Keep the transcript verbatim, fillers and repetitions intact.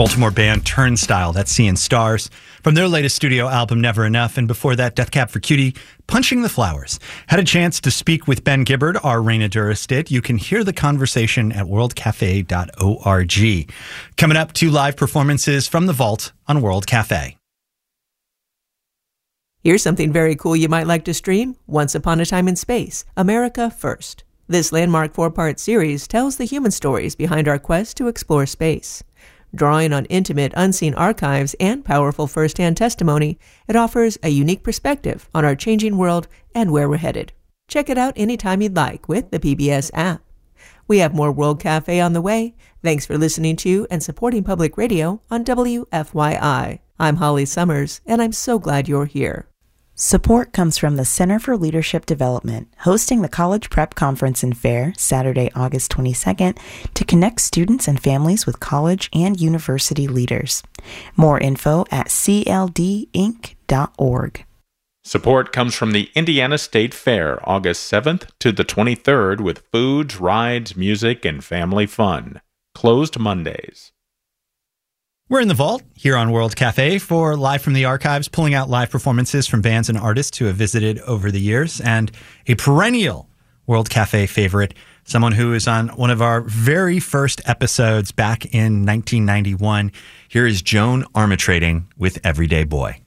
Baltimore band Turnstile, that's Seeing Stars, from their latest studio album, Never Enough, and before that, Death Cab for Cutie, Punching the Flowers. Had a chance to speak with Ben Gibbard, our Raina Duras did. You can hear the conversation at world cafe dot org. Coming up, two live performances from the Vault on World Cafe. Here's something very cool you might like to stream. Once Upon a Time in Space, America First. This landmark four-part series tells the human stories behind our quest to explore space. Drawing on intimate, unseen archives and powerful first-hand testimony, it offers a unique perspective on our changing world and where we're headed. Check it out anytime you'd like with the P B S app. We have more World Cafe on the way. Thanks for listening to and supporting public radio on W F Y I. I'm Holly Summers, and I'm so glad you're here. Support comes from the Center for Leadership Development, hosting the College Prep Conference and Fair Saturday, August twenty-second, to connect students and families with college and university leaders. More info at c l d inc dot org. Support comes from the Indiana State Fair, August seventh to the twenty-third, with foods, rides, music, and family fun. Closed Mondays. We're in the Vault here on World Cafe for Live from the Archives, pulling out live performances from bands and artists who have visited over the years, and a perennial World Cafe favorite, someone who is on one of our very first episodes back in nineteen ninety-one. Here is Joan Armatrading with Everyday Boy.